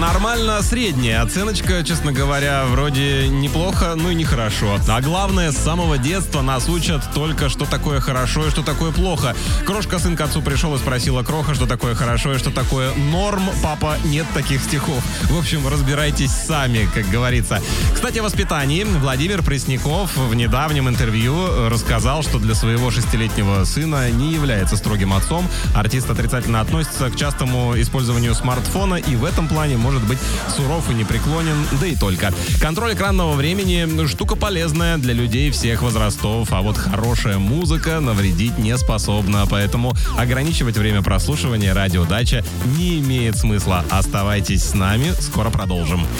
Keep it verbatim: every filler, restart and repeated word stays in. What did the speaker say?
Нормально средняя оценочка, честно говоря, вроде неплохо, ну и нехорошо. А главное, с самого детства нас учат только, что такое хорошо и что такое плохо. Крошка сын к отцу пришел и спросила Кроха, что такое хорошо и что такое норм. Папа, нет таких стихов. В общем, разбирайтесь сами, как говорится. Кстати, о воспитании. Владимир Пресняков в недавнем интервью рассказал, что для своего шестилетнего сына не является строгим отцом. Артист отрицательно относится к частому использованию смартфона и в этом плане может быть суров и непреклонен, да и только. Контроль экранного времени – штука полезная для людей всех возрастов, а вот хорошая музыка навредить не способна, поэтому ограничивать время прослушивания радио «Дача» не имеет смысла. Оставайтесь с нами, скоро продолжим.